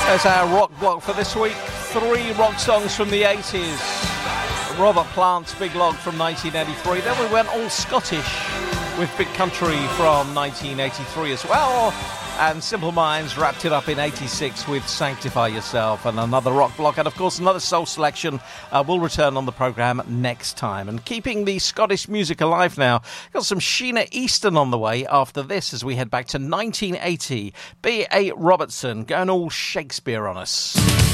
There's our rock block for this week. 3 rock songs from the 80s. Robert Plant's Big Log from 1983. Then we went all Scottish with Big Country from 1983 as well. And Simple Minds wrapped it up in 86 with Sanctify Yourself, and another rock block. And, of course, another soul selection will return on the programme next time. And keeping the Scottish music alive now, got some Sheena Easton on the way after this as we head back to 1980. B.A. Robertson going all Shakespeare on us.